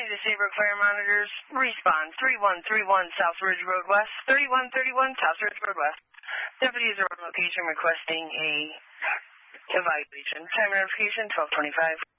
to Saybrook Fire Monitors. Respond 3131 South Ridge Road West, 3131 South Ridge Road West. Deputies are on location requesting a evaluation. Time notification 12:25.